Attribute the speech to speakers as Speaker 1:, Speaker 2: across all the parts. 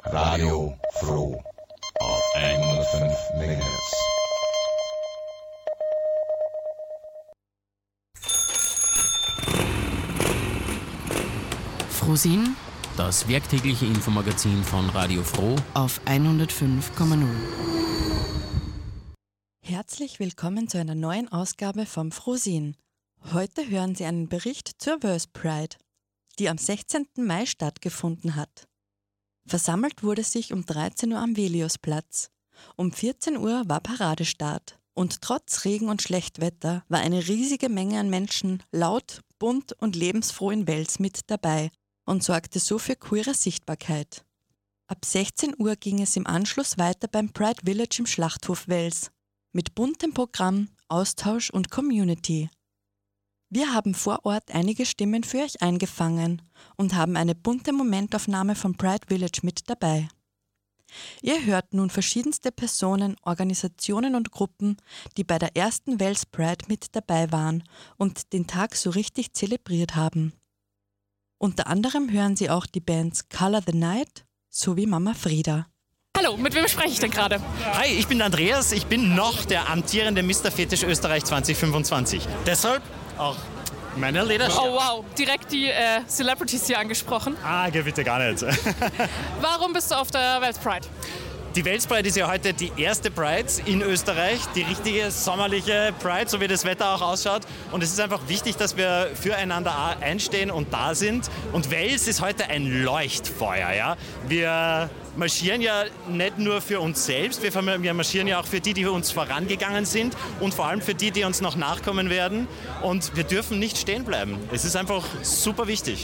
Speaker 1: Radio Froh auf 105 MHz.
Speaker 2: Frohsinn, das werktägliche Infomagazin von Radio Froh
Speaker 3: auf 105,0.
Speaker 4: Herzlich willkommen zu einer neuen Ausgabe vom Frohsinn. Heute hören Sie einen Bericht zur Wels Pride, die am 16. Mai stattgefunden hat. Versammelt wurde sich um 13 Uhr am Veliusplatz. Um 14 Uhr war Paradestart. Und trotz Regen und Schlechtwetter war eine riesige Menge an Menschen laut, bunt und lebensfroh in Wels mit dabei und sorgte so für queere Sichtbarkeit. Ab 16 Uhr ging es im Anschluss weiter beim Pride Village im Schlachthof Wels mit buntem Programm, Austausch und Community. Wir haben vor Ort einige Stimmen für euch eingefangen und haben eine bunte Momentaufnahme vom Pride Village mit dabei. Ihr hört nun verschiedenste Personen, Organisationen und Gruppen, die bei der ersten Wels Pride mit dabei waren und den Tag so richtig zelebriert haben. Unter anderem hören Sie auch die Bands Color the Night sowie Mama Frieda.
Speaker 5: Hallo, mit wem spreche ich denn gerade?
Speaker 6: Hi, ich bin Andreas, ich bin noch der amtierende Mr. Fetisch Österreich 2025. Deshalb auch meine Lederschaft.
Speaker 5: Oh wow, direkt die Celebrities hier angesprochen.
Speaker 6: Bitte gar nicht.
Speaker 5: Warum bist du auf der Wels Pride?
Speaker 6: Die Wels Pride ist ja heute die erste Pride in Österreich, die richtige sommerliche Pride, so wie das Wetter auch ausschaut. Und es ist einfach wichtig, dass wir füreinander einstehen und da sind. Und Wels ist heute ein Leuchtfeuer. Ja? Wir marschieren ja nicht nur für uns selbst, wir marschieren ja auch für die uns vorangegangen sind und vor allem für die uns noch nachkommen werden. Und wir dürfen nicht stehen bleiben. Es ist einfach super wichtig.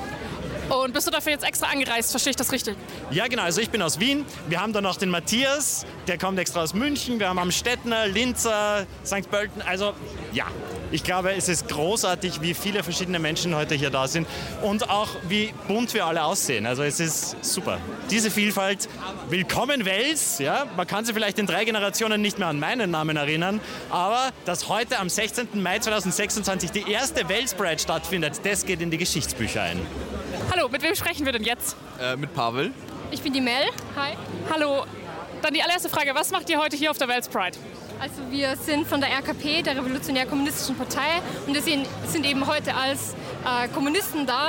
Speaker 5: Und bist du dafür jetzt extra angereist, verstehe ich das richtig?
Speaker 6: Ja, genau. Also ich bin aus Wien. Wir haben dann noch den Matthias, der kommt extra aus München. Wir haben Amstettner, Linzer, St. Pölten. Also ja, ich glaube, es ist großartig, wie viele verschiedene Menschen heute hier da sind und auch wie bunt wir alle aussehen. Also es ist super. Diese Vielfalt, willkommen Wels. Ja, man kann sich vielleicht in 3 Generationen nicht mehr an meinen Namen erinnern, aber dass heute am 16. Mai 2026 die erste Wels Pride stattfindet, das geht in die Geschichtsbücher ein.
Speaker 5: Hallo, mit wem sprechen wir denn jetzt?
Speaker 7: Mit Pavel.
Speaker 8: Ich bin die Mel. Hi.
Speaker 5: Hallo, dann die allererste Frage, was macht ihr heute hier auf der Wels Pride?
Speaker 8: Also wir sind von der RKP, der Revolutionär-Kommunistischen Partei, und wir sind eben heute als Kommunisten da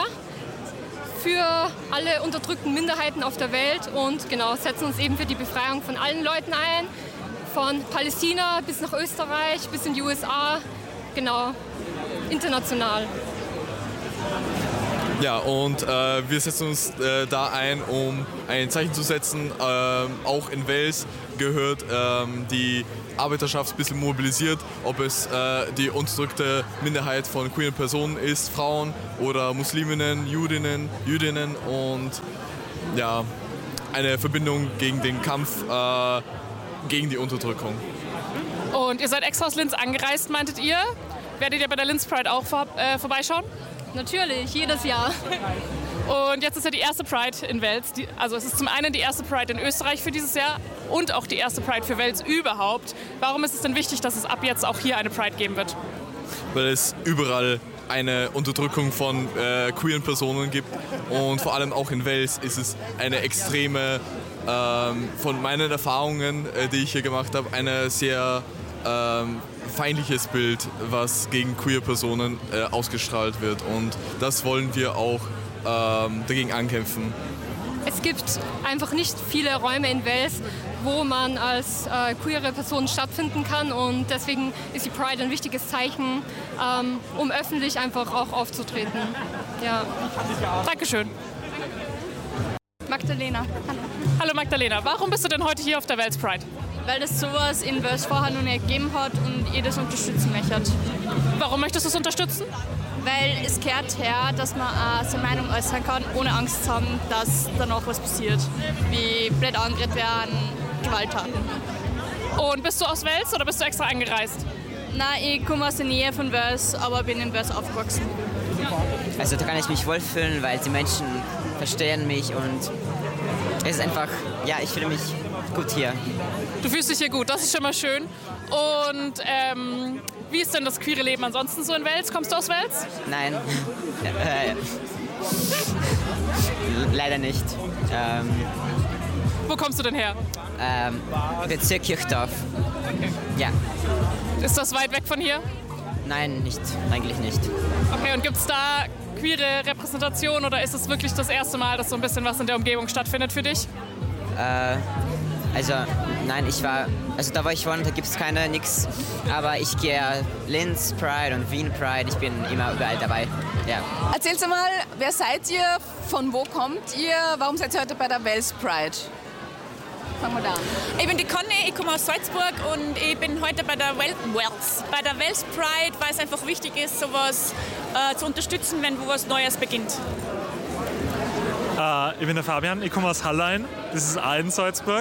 Speaker 8: für alle unterdrückten Minderheiten auf der Welt und genau, setzen uns eben für die Befreiung von allen Leuten ein, von Palästina bis nach Österreich, bis in die USA, genau, international.
Speaker 7: Ja, und wir setzen uns da ein, um ein Zeichen zu setzen. Auch in Wels gehört die Arbeiterschaft ein bisschen mobilisiert, ob es die unterdrückte Minderheit von queeren Personen ist, Frauen oder Musliminnen, Jüdinnen und ja, eine Verbindung gegen den Kampf gegen die Unterdrückung.
Speaker 5: Und ihr seid extra aus Linz angereist, meintet ihr? Werdet ihr bei der Linz Pride auch vorbeischauen?
Speaker 8: Natürlich, jedes Jahr.
Speaker 5: Und jetzt ist ja die erste Pride in Wels. Also es ist zum einen die erste Pride in Österreich für dieses Jahr und auch die erste Pride für Wels überhaupt. Warum ist es denn wichtig, dass es ab jetzt auch hier eine Pride geben wird?
Speaker 7: Weil es überall eine Unterdrückung von queeren Personen gibt und vor allem auch in Wels ist es eine extreme, von meinen Erfahrungen, die ich hier gemacht habe, eine sehr feindliches Bild, was gegen queer Personen ausgestrahlt wird. Und das wollen wir auch dagegen ankämpfen.
Speaker 8: Es gibt einfach nicht viele Räume in Wels, wo man als queere Person stattfinden kann, und deswegen ist die Pride ein wichtiges Zeichen, um öffentlich einfach auch aufzutreten. Ja.
Speaker 5: Dankeschön.
Speaker 9: Magdalena.
Speaker 5: Hallo Magdalena, warum bist du denn heute hier auf der Wels Pride?
Speaker 9: Weil es sowas in Wels vorher noch nicht gegeben hat und ich das unterstützen möchte.
Speaker 5: Warum möchtest du es unterstützen?
Speaker 9: Weil es gehört her, dass man seine Meinung äußern kann, ohne Angst zu haben, dass danach was passiert. Wie blöd angeredet werden, Gewalttaten.
Speaker 5: Und bist du aus Wels oder bist du extra angereist?
Speaker 9: Nein, ich komme aus der Nähe von Wels, aber bin in Wels aufgewachsen.
Speaker 10: Also da kann ich mich wohlfühlen, weil die Menschen verstehen mich und es ist einfach, ja, ich fühle mich gut hier.
Speaker 5: Du fühlst dich hier gut, das ist schon mal schön. Und wie ist denn das queere Leben ansonsten so in Wels? Kommst du aus Wels?
Speaker 10: Nein, leider nicht.
Speaker 5: Wo kommst du denn her?
Speaker 10: Bezirk Kirchdorf.
Speaker 5: Okay.
Speaker 10: Ja.
Speaker 5: Ist das weit weg von hier?
Speaker 10: Nein, eigentlich nicht.
Speaker 5: Okay, und gibt es da queere Repräsentation oder ist es wirklich das erste Mal, dass so ein bisschen was in der Umgebung stattfindet für dich?
Speaker 10: Also, nein, da wo ich wohne, da gibt es nix. Aber ich gehe Linz Pride und Wien Pride, ich bin immer überall dabei. Ja.
Speaker 11: Erzählt mal, wer seid ihr, von wo kommt ihr, warum seid ihr heute bei der Wels Pride? Fangen wir da an.
Speaker 12: Ich bin die Conny, ich komme aus Salzburg und ich bin heute bei der Wels Pride, weil es einfach wichtig ist, sowas zu unterstützen, wenn wo was Neues beginnt.
Speaker 13: Ich bin der Fabian, ich komme aus Hallein, das ist auch in Salzburg.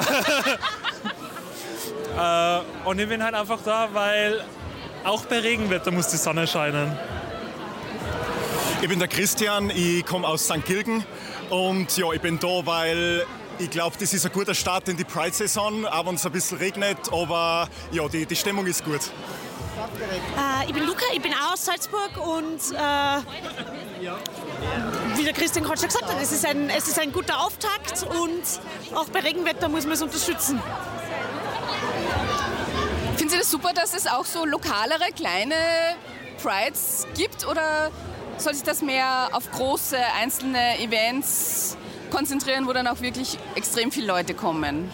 Speaker 13: Und ich bin halt einfach da, weil auch bei Regenwetter muss die Sonne scheinen.
Speaker 14: Ich bin der Christian, ich komme aus St. Gilgen und ja, ich bin da, weil ich glaube, das ist ein guter Start in die Pride-Saison, auch wenn es ein bisschen regnet, aber ja, die Stimmung ist gut.
Speaker 12: Ich bin Luca, ich bin auch aus Salzburg und wie der Christian gerade schon gesagt hat, es ist ein guter Auftakt und auch bei Regenwetter muss man es unterstützen.
Speaker 11: Finden Sie das super, dass es auch so lokalere, kleine Prides gibt oder soll sich das mehr auf große, einzelne Events konzentrieren, wo dann auch wirklich extrem viele Leute kommen?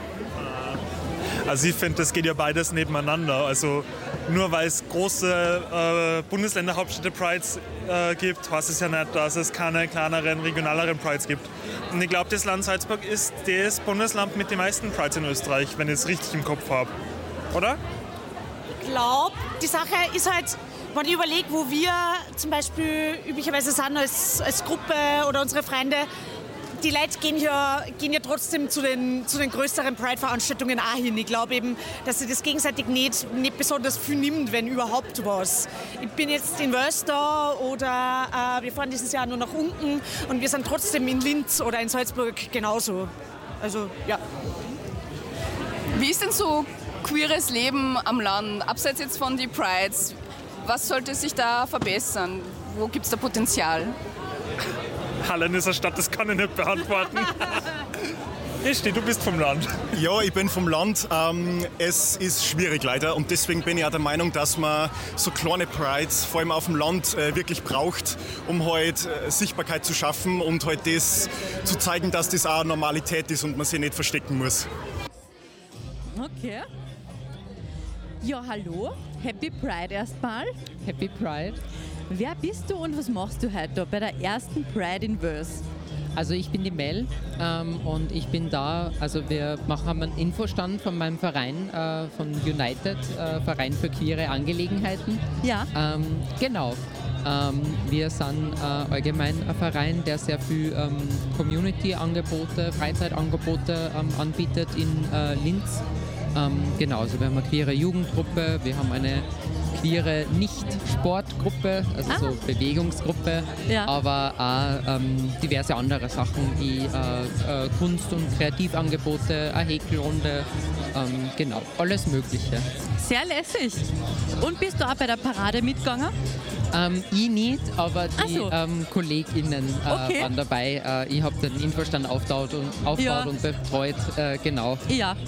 Speaker 13: Also ich finde, das geht ja beides nebeneinander. Also nur weil es große Bundesländer-Hauptstädte-Prides gibt, heißt es ja nicht, dass es keine kleineren, regionaleren Prides gibt. Und ich glaube, das Land Salzburg ist das Bundesland mit den meisten Prides in Österreich, wenn ich es richtig im Kopf habe. Oder?
Speaker 12: Ich glaube, die Sache ist halt, wenn ich überlege, wo wir zum Beispiel üblicherweise sind als Gruppe oder unsere Freunde, die Leute gehen ja trotzdem zu den größeren Pride-Veranstaltungen auch hin. Ich glaube eben, dass sie das gegenseitig nicht besonders viel nimmt, wenn überhaupt was. Ich bin jetzt in Wels da oder wir fahren dieses Jahr nur nach unten und wir sind trotzdem in Linz oder in Salzburg genauso. Also, ja.
Speaker 11: Wie ist denn so queeres Leben am Land, abseits jetzt von den Prides? Was sollte sich da verbessern? Wo gibt es da Potenzial?
Speaker 13: Hallen ist eine Stadt, das kann ich nicht beantworten. Christi, du bist vom Land.
Speaker 14: Ja, ich bin vom Land. Es ist schwierig leider und deswegen bin ich auch der Meinung, dass man so kleine Prides, vor allem auf dem Land, wirklich braucht, um halt Sichtbarkeit zu schaffen und halt das zu zeigen, dass das auch Normalität ist und man sich nicht verstecken muss.
Speaker 15: Okay. Ja, hallo. Happy Pride erstmal. Happy Pride. Wer bist du und was machst du heute bei der ersten Pride in Wels?
Speaker 16: Also ich bin die Mel und ich bin da, also wir haben einen Infostand von meinem Verein, von United, Verein für queere Angelegenheiten.
Speaker 15: Ja.
Speaker 16: Genau. Wir sind allgemein ein Verein, der sehr viel Community-Angebote, Freizeitangebote anbietet in Linz. Genau, also wir haben eine queere Jugendgruppe, wir haben eine queere Nicht-Sportgruppe, also so Bewegungsgruppe,
Speaker 15: ja.
Speaker 16: Aber auch diverse andere Sachen wie Kunst- und Kreativangebote, eine Häkelrunde, genau, alles Mögliche.
Speaker 15: Sehr lässig. Und bist du auch bei der Parade mitgegangen?
Speaker 16: Ich nicht, aber die KollegInnen
Speaker 15: Okay.
Speaker 16: waren dabei. Ich habe den Infostand aufgebaut und betreut, genau.
Speaker 15: Ja.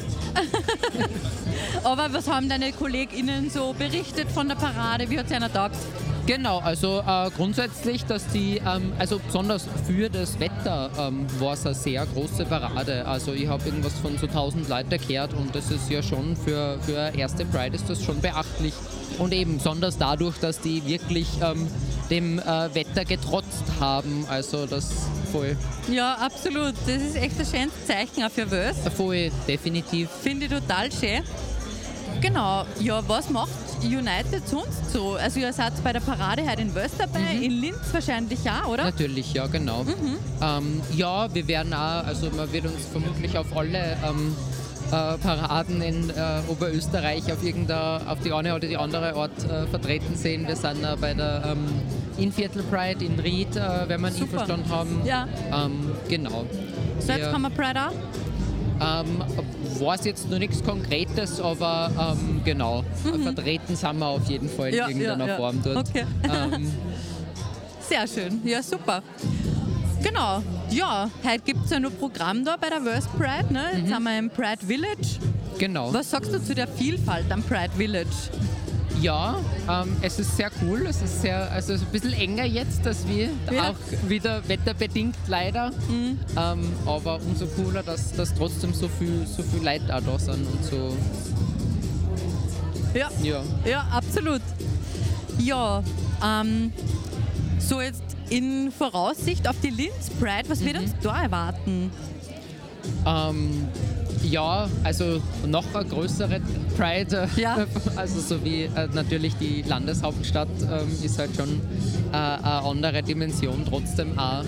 Speaker 15: Aber was haben deine KollegInnen so berichtet von der Parade? Wie hat es einer getaugt?
Speaker 16: Genau, also grundsätzlich, dass die, also besonders für das Wetter war es eine sehr große Parade. Also ich habe irgendwas von so 1000 Leuten gehört und das ist ja schon für eine erste Pride ist das schon beachtlich. Und eben besonders dadurch, dass die wirklich dem Wetter getrotzt haben, also das voll.
Speaker 15: Ja, absolut. Das ist echt ein schönes Zeichen auch für Wels.
Speaker 16: Voll, definitiv.
Speaker 15: Finde ich total schön. Genau, ja, was macht United sonst so? Also ihr seid bei der Parade heute in Wels dabei, in Linz wahrscheinlich auch, oder?
Speaker 16: Natürlich, ja, genau. Ja, wir werden auch, also man wird uns vermutlich auf alle Paraden in Oberösterreich auf die eine oder die andere Art vertreten sehen. Wir sind bei der Innviertel Pride in Ried, wenn wir einen Infostand haben.
Speaker 15: Ja.
Speaker 16: Genau.
Speaker 15: Salzkammer Pride auch?
Speaker 16: Weiß jetzt noch nichts Konkretes, aber genau, vertreten sind wir auf jeden Fall in irgendeiner Form dort.
Speaker 15: Okay. Sehr schön, ja super. Genau, Ja, heute gibt es ja noch Programm da bei der Verse Pride. Ne? Jetzt sind wir im Pride Village.
Speaker 16: Genau.
Speaker 15: Was sagst du zu der Vielfalt am Pride Village?
Speaker 16: Ja, es ist sehr cool. Es ist also ein bisschen enger jetzt, als wir.
Speaker 15: Ja.
Speaker 16: Auch wieder wetterbedingt leider. Aber umso cooler, dass trotzdem so viel Leute auch da sind und so.
Speaker 15: Ja, absolut. Ja, so jetzt in Voraussicht auf die Linz Pride, was wird uns da erwarten?
Speaker 16: Ja, also noch eine größere Pride, also so wie natürlich die Landeshauptstadt ist halt schon eine andere Dimension trotzdem auch.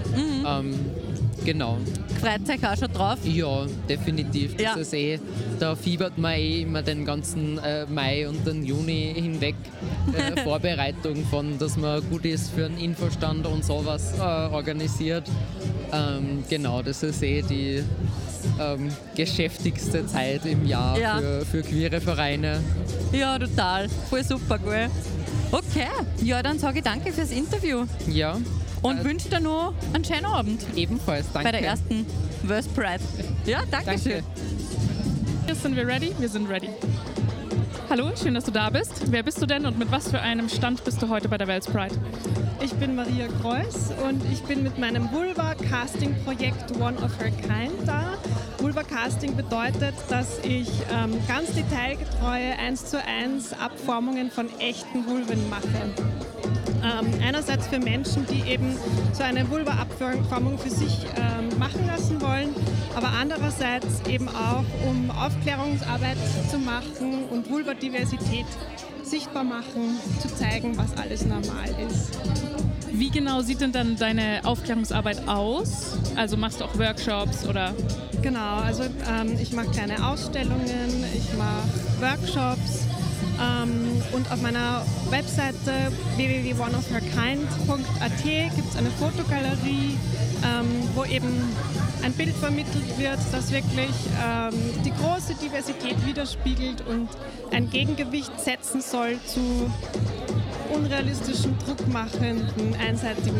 Speaker 16: Genau.
Speaker 15: Freut euch auch schon drauf?
Speaker 16: Ja, definitiv.
Speaker 15: Ja.
Speaker 16: Das ist da fiebert man immer den ganzen Mai und den Juni hinweg. Vorbereitung von, dass man gut ist für einen Infostand und sowas organisiert. Genau, das ist die geschäftigste Zeit im Jahr für queere Vereine.
Speaker 15: Ja, total. Voll super, gell? Okay, ja, dann sage ich danke fürs Interview.
Speaker 16: Ja.
Speaker 15: Und wünsche dir noch einen schönen Abend.
Speaker 16: Ebenfalls, danke.
Speaker 15: Bei der ersten Verse Pride. Ja, danke schön.
Speaker 5: Jetzt sind wir ready? Wir sind ready. Hallo, schön, dass du da bist. Wer bist du denn und mit was für einem Stand bist du heute bei der Verse Pride?
Speaker 17: Ich bin Maria Kreuss und ich bin mit meinem Vulva-Casting-Projekt One of Her Kind da. Vulva-Casting bedeutet, dass ich ganz detailgetreue 1:1 Abformungen von echten Vulven mache. Einerseits für Menschen, die eben so eine Vulva-Abformung für sich machen lassen wollen, aber andererseits eben auch, um Aufklärungsarbeit zu machen und Vulva-Diversität sichtbar machen, zu zeigen, was alles normal ist.
Speaker 5: Wie genau sieht denn dann deine Aufklärungsarbeit aus? Also machst du auch Workshops oder?
Speaker 17: Genau, also ich mache kleine Ausstellungen, ich mache Workshops und auf meiner Webseite www.oneofherkind.at gibt es eine Fotogalerie, wo eben ein Bild vermittelt wird, das wirklich die große Diversität widerspiegelt und ein Gegengewicht setzen soll zu unrealistischen, druckmachenden, einseitigen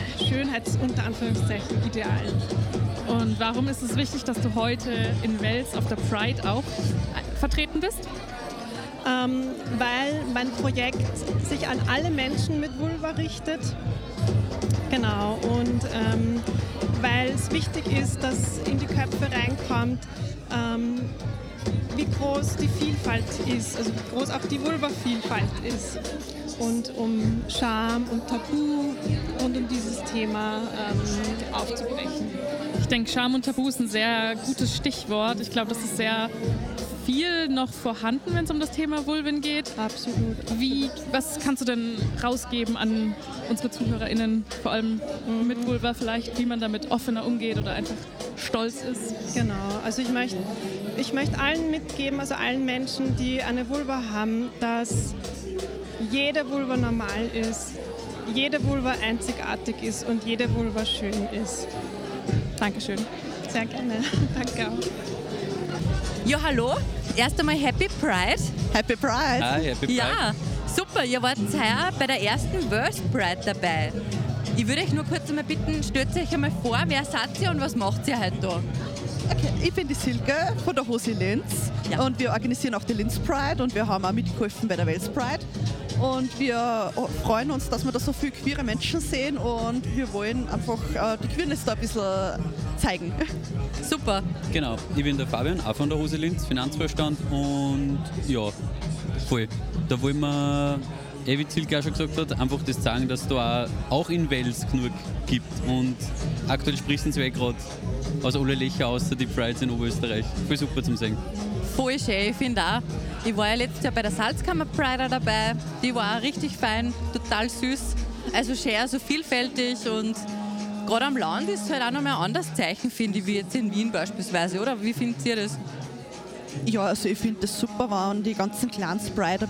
Speaker 17: Schönheits-Idealen.
Speaker 5: Und warum ist es wichtig, dass du heute in Wels auf der Pride auch vertreten bist?
Speaker 17: Weil mein Projekt sich an alle Menschen mit Vulva richtet. Genau, und weil es wichtig ist, dass in die Köpfe reinkommt, wie groß die Vielfalt ist, also wie groß auch die Vulva-Vielfalt ist. Und um Scham und Tabu und um dieses Thema aufzubrechen.
Speaker 5: Ich denke, Scham und Tabu ist ein sehr gutes Stichwort. Ich glaube, das ist sehr viel noch vorhanden, wenn es um das Thema Vulven geht.
Speaker 17: Absolut.
Speaker 5: Was kannst du denn rausgeben an unsere ZuhörerInnen, vor allem mit Vulva vielleicht, wie man damit offener umgeht oder einfach stolz ist?
Speaker 17: Genau, also ich möchte allen mitgeben, also allen Menschen, die eine Vulva haben, dass jede Vulva normal ist, jede Vulva einzigartig ist und jede Vulva schön ist.
Speaker 5: Dankeschön.
Speaker 17: Sehr gerne. Danke auch.
Speaker 15: Ja, hallo. Erst einmal Happy Pride.
Speaker 18: Happy Pride.
Speaker 19: Hi, Happy Pride.
Speaker 15: Ja, super. Ihr wart heuer bei der ersten Verse Pride dabei. Ich würde euch nur kurz einmal bitten, stellt euch einmal vor, wer seid ihr und was macht ihr heute da?
Speaker 18: Okay, ich bin die Silke von der Hosi Linz und wir organisieren auch die Linz Pride und wir haben auch mitgeholfen bei der Wels Pride. Und wir freuen uns, dass wir da so viele queere Menschen sehen und wir wollen einfach die Queerness da ein bisschen zeigen.
Speaker 15: Super.
Speaker 19: Genau, ich bin der Fabian, auch von der Hosi Linz, Finanzvorstand und ja, voll. Da wollen wir, wie Silke auch schon gesagt hat, einfach das zeigen, dass es da auch in Wels genug gibt und aktuell spritzen sie gerade aus alle Löcher außer die Prides in Oberösterreich. Voll super zum Sehen.
Speaker 15: Voll schön, ich finde auch. Ich war ja letztes Jahr bei der Salzkammer Pride dabei. Die war auch richtig fein, total süß. Also schön, so vielfältig und gerade am Land ist es halt auch noch mal ein anderes Zeichen, finde ich, wie jetzt in Wien beispielsweise, oder? Wie findet ihr das?
Speaker 18: Ja, also ich finde das super, wenn die ganzen kleinen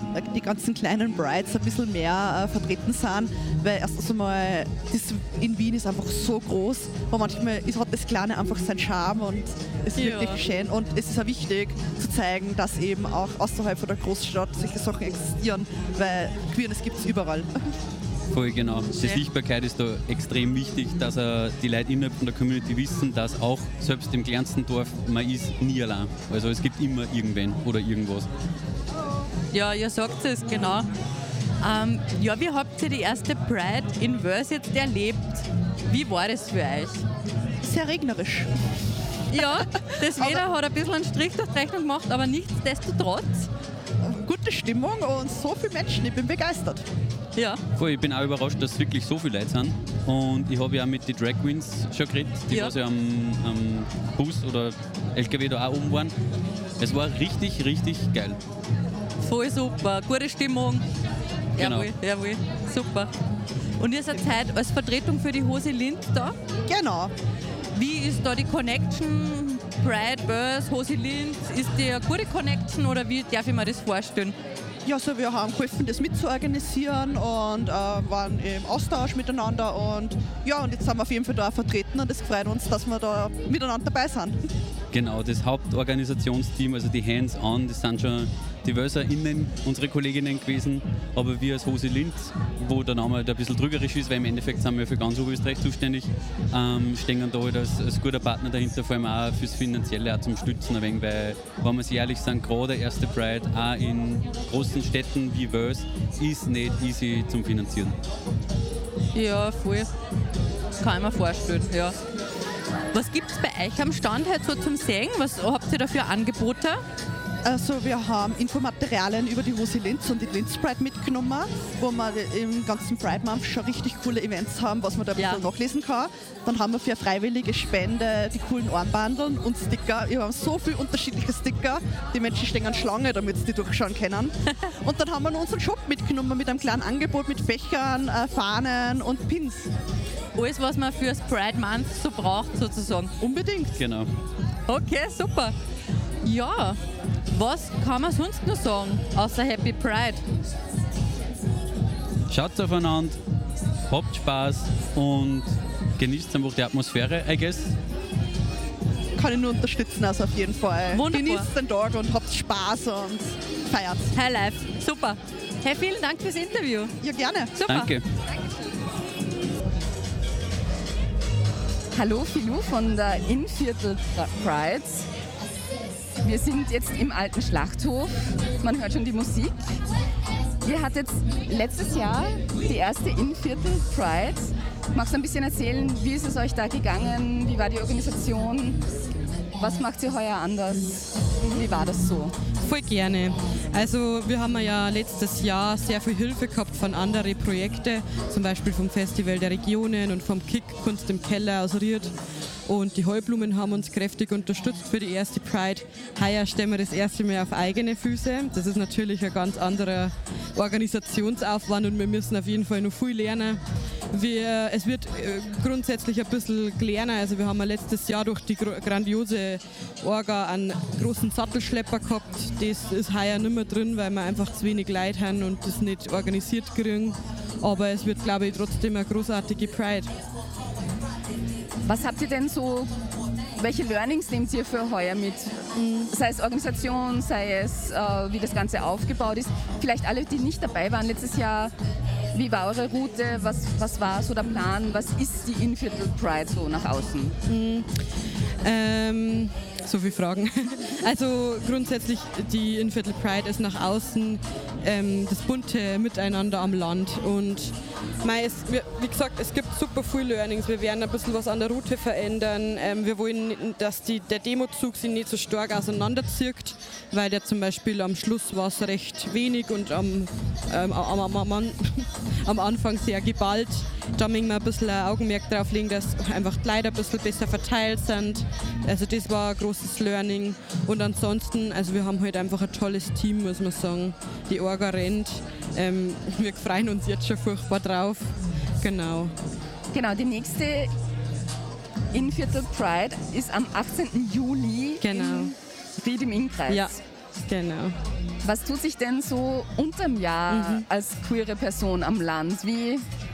Speaker 18: Brides ein bisschen mehr vertreten sind, weil erstens einmal das in Wien ist einfach so groß, aber manchmal hat das Kleine einfach seinen Charme und es ist wirklich schön und es ist auch wichtig zu zeigen, dass eben auch außerhalb von der Großstadt solche Sachen existieren, weil Queerness gibt es überall.
Speaker 19: Voll genau. Die Sichtbarkeit ist da extrem wichtig, dass die Leute innerhalb von der Community wissen, dass auch selbst im kleinsten Dorf man ist nie allein. Also es gibt immer irgendwen oder irgendwas.
Speaker 15: Ja, ihr sagt es, genau. Ja, wie habt ihr die erste Pride in Wels jetzt erlebt? Wie war das für euch?
Speaker 18: Sehr regnerisch.
Speaker 15: Ja, das Wetter hat ein bisschen einen Strich durch die Rechnung gemacht, aber nichtsdestotrotz.
Speaker 18: Gute Stimmung und so viele Menschen, ich bin begeistert.
Speaker 15: Ja.
Speaker 19: Voll, ich bin auch überrascht, dass wirklich so viele Leute sind. Und ich habe ja auch mit den Drag Queens schon geredet, die was ja am Bus oder LKW da auch oben waren. Es war richtig, richtig geil.
Speaker 15: Voll super, gute Stimmung.
Speaker 19: Genau.
Speaker 15: Jawohl, super. Und ihr seid heute als Vertretung für die Hose Lind da?
Speaker 18: Genau.
Speaker 15: Wie ist da die Connection? Pride, Wels, Hose Lind, ist die eine gute Connection oder wie darf ich mir das vorstellen?
Speaker 18: Ja, also wir haben geholfen, das mitzuorganisieren und waren im Austausch miteinander und ja, und jetzt sind wir auf jeden Fall da vertreten und es freut uns, dass wir da miteinander dabei sind.
Speaker 19: Genau, das Hauptorganisationsteam, also die Hands-on, das sind schon die WelserInnen, unsere Kolleginnen gewesen, aber wir als Hose Lind, wo der Name halt ein bisschen trügerisch ist, weil im Endeffekt sind wir für ganz Oberösterreich zuständig, stehen da halt als guter Partner dahinter, vor allem auch fürs Finanzielle auch zum Stützen ein wenig, weil, wenn wir sich ehrlich sind, gerade der erste Pride auch in großen Städten wie Wels ist nicht easy zum Finanzieren.
Speaker 15: Ja, voll. Das kann ich mir vorstellen, ja. Was gibt es bei euch am Stand heute so zum Sehen? Was habt ihr da für Angebote?
Speaker 18: Also wir haben Infomaterialien über die Hose Linz und die Linz Pride mitgenommen, wo wir im ganzen Pride Month schon richtig coole Events haben, was man da ein bisschen nachlesen kann. Dann haben wir für freiwillige Spende die coolen Armbandeln und Sticker. Wir haben so viele unterschiedliche Sticker. Die Menschen stehen an Schlange, damit sie die durchschauen können. Und dann haben wir noch unseren Shop mitgenommen mit einem kleinen Angebot mit Fächern, Fahnen und Pins.
Speaker 15: Alles, was man fürs Pride Month so braucht, sozusagen.
Speaker 18: Unbedingt.
Speaker 19: Genau.
Speaker 15: Okay, super. Ja, was kann man sonst noch sagen, außer Happy Pride?
Speaker 19: Schaut aufeinander, habt Spaß und genießt einfach die Atmosphäre, I guess.
Speaker 18: Kann ich nur unterstützen, also auf jeden Fall.
Speaker 15: Wunderbar.
Speaker 18: Genießt den Tag und habt Spaß und feiert.
Speaker 15: High Life, super. Hey, vielen Dank fürs Interview.
Speaker 18: Ja, gerne.
Speaker 15: Super.
Speaker 19: Danke.
Speaker 11: Hallo, Filou von der Innviertel Pride. Wir sind jetzt im alten Schlachthof. Man hört schon die Musik. Ihr hattet letztes Jahr die erste Innviertel Pride. Magst du ein bisschen erzählen, wie ist es euch da gegangen? Wie war die Organisation? Was macht ihr heuer anders? Wie war das so?
Speaker 20: Voll gerne. Also wir haben ja letztes Jahr sehr viel Hilfe gehabt von anderen Projekten, zum Beispiel vom Festival der Regionen und vom KIK Kunst im Keller aus Ried. Und die Heublumen haben uns kräftig unterstützt für die erste Pride. Heuer stellen wir das erste Mal auf eigene Füße. Das ist natürlich ein ganz anderer Organisationsaufwand und wir müssen auf jeden Fall noch viel lernen. Es wird grundsätzlich ein bisschen kleiner. Also wir haben ja letztes Jahr durch die grandiose Orga einen großen Sattelschlepper gehabt. Das ist heuer nicht mehr drin, weil wir einfach zu wenig Leute haben und das nicht organisiert kriegen. Aber es wird, glaube ich, trotzdem eine großartige Pride.
Speaker 11: Was habt ihr denn so, welche Learnings nehmt ihr für heuer mit? Sei es Organisation, sei es wie das Ganze aufgebaut ist. Vielleicht alle, die nicht dabei waren letztes Jahr, wie war eure Route, was war so der Plan, was ist die Innviertel Pride so nach außen?
Speaker 20: So viele Fragen. Also grundsätzlich die Innviertel Pride ist nach außen das bunte Miteinander am Land und wie gesagt, es gibt super viele Learnings. Wir werden ein bisschen was an der Route verändern. Wir wollen, dass der Demozug sich nicht so stark auseinanderzieht, weil der zum Beispiel am Schluss war es recht wenig und am Anfang sehr geballt. Da müssen wir ein bisschen ein Augenmerk drauf legen, dass einfach die Leute ein bisschen besser verteilt sind. Also das war ein großes Learning. Und ansonsten, also wir haben halt einfach ein tolles Team, muss man sagen. Die Orga rennt. Wir freuen uns jetzt schon furchtbar drauf. Genau.
Speaker 11: Genau, die nächste Innviertel Pride ist am 18. Juli in Ried im Innkreis.
Speaker 20: Ja, genau.
Speaker 11: Was tut sich denn so unterm Jahr als queere Person am Land? Wie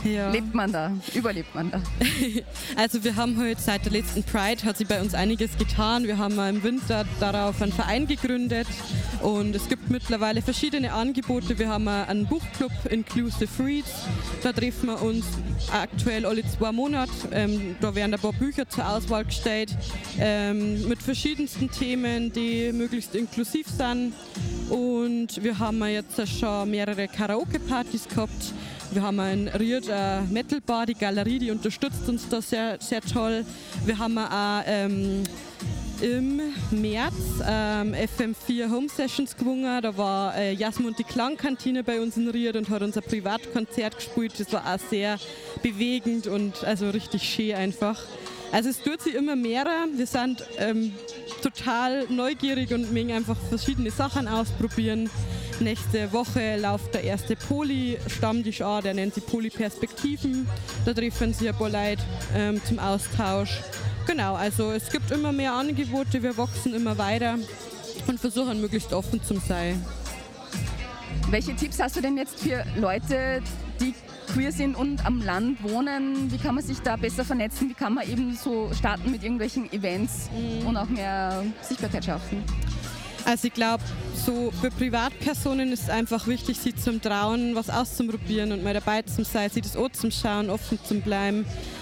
Speaker 20: Ja.
Speaker 11: Lebt man da? Überlebt man da?
Speaker 20: Also wir haben heute seit der letzten Pride hat sich bei uns einiges getan. Wir haben im Winter darauf einen Verein gegründet und es gibt mittlerweile verschiedene Angebote. Wir haben einen Buchclub Inclusive Reads. Da treffen wir uns aktuell alle 2 Monate. Da werden ein paar Bücher zur Auswahl gestellt mit verschiedensten Themen, die möglichst inklusiv sind. Und wir haben jetzt schon mehrere Karaoke-Partys gehabt. Wir haben in Ried Metal Bar, die Galerie, die unterstützt uns da sehr, sehr toll. Wir haben auch im März FM4 Home Sessions gewonnen. Da war Jasmin und die Klangkantine bei uns in Ried und hat unser Privatkonzert gespielt. Das war auch sehr bewegend und also richtig schön einfach. Also es tut sich immer mehr. Wir sind total neugierig und möchten einfach verschiedene Sachen ausprobieren. Nächste Woche läuft der erste Poly-Stammtisch an, der nennt sich Poly-Perspektiven. Da treffen sich ein paar Leute zum Austausch. Genau, also es gibt immer mehr Angebote, wir wachsen immer weiter und versuchen möglichst offen zu sein.
Speaker 11: Welche Tipps hast du denn jetzt für Leute, die queer sind und am Land wohnen? Wie kann man sich da besser vernetzen? Wie kann man eben so starten mit irgendwelchen Events und auch mehr Sichtbarkeit schaffen?
Speaker 20: Also ich glaube, so für Privatpersonen ist es einfach wichtig, sich zum Trauen, was auszuprobieren und mal dabei zu sein, sich das anzuschauen, offen zu bleiben.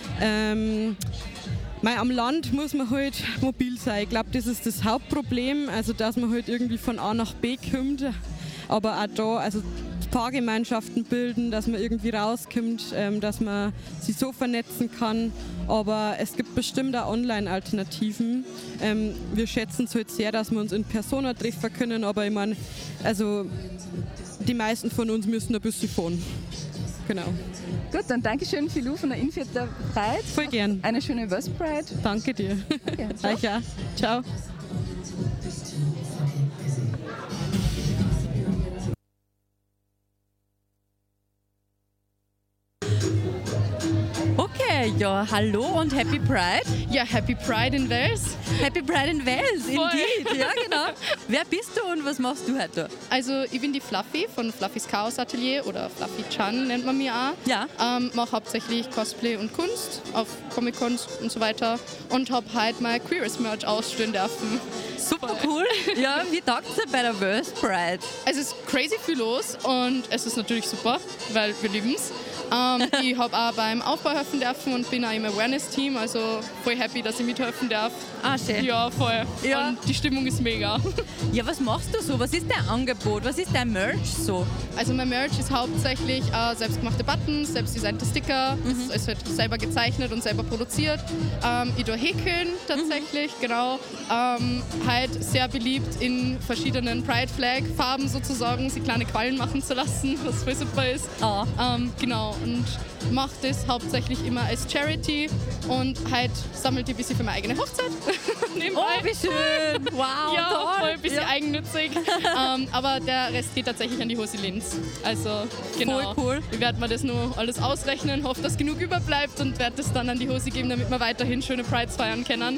Speaker 20: Am Land muss man halt mobil sein. Ich glaube, das ist das Hauptproblem, also dass man halt irgendwie von A nach B kommt. Aber auch da, also Fahrgemeinschaften bilden, dass man irgendwie rauskommt, dass man sich so vernetzen kann. Aber es gibt bestimmt auch Online-Alternativen. Wir schätzen es halt sehr, dass wir uns in Persona treffen können, aber ich meine, also die meisten von uns müssen ein bisschen fahren. Genau.
Speaker 11: Gut, dann Dankeschön, Filou von der Innviertler Pride.
Speaker 20: Voll gern.
Speaker 11: Eine schöne West Pride.
Speaker 20: Danke dir.
Speaker 11: Okay,
Speaker 20: ciao. Ja. Ciao.
Speaker 15: Okay, ja, hallo und Happy Pride.
Speaker 5: Ja, Happy Pride in Wales.
Speaker 15: Happy Pride in Wales,
Speaker 5: Voll.
Speaker 15: indeed. Ja, genau. Wer bist du und was machst du heute?
Speaker 5: Also ich bin die Fluffy von Fluffys Chaos Atelier oder Fluffy Chan nennt man mich auch.
Speaker 15: Ja.
Speaker 5: Mache hauptsächlich Cosplay und Kunst auf Comic-Cons und so weiter und habe heute mein Queeres-Merch ausstellen dürfen.
Speaker 15: Super cool. Ja, wie taugt es dir bei der Wales Pride?
Speaker 5: Es ist crazy viel los und es ist natürlich super, weil wir lieben es. Ich habe auch beim Aufbau helfen dürfen und bin auch im Awareness-Team, also voll happy, dass ich mithelfen darf.
Speaker 15: Ah, schön.
Speaker 5: Ja, voll.
Speaker 15: Ja.
Speaker 5: Und die Stimmung ist mega.
Speaker 15: Ja, was machst du so? Was ist dein Angebot? Was ist dein Merch so?
Speaker 5: Also mein Merch ist hauptsächlich selbstgemachte Buttons, selbstdesignte Sticker. Es wird selber gezeichnet und selber produziert. Ich tue häkeln tatsächlich, genau. Halt sehr beliebt in verschiedenen Pride-Flag-Farben sozusagen, sie kleine Quallen machen zu lassen, was voll super ist. Genau, und mache das hauptsächlich immer als Charity und halt sammelt ein bisschen für meine eigene Hochzeit.
Speaker 15: Oh, wie schön! Wow,
Speaker 5: ja,
Speaker 15: toll!
Speaker 5: Voll ein bisschen eigennützig. Aber der Rest geht tatsächlich an die Hose Linz. Also, genau.
Speaker 15: Voll cool.
Speaker 5: Ich werde mir das nur alles ausrechnen, hoffe, dass genug überbleibt und werde das dann an die Hose geben, damit wir weiterhin schöne Prides feiern können.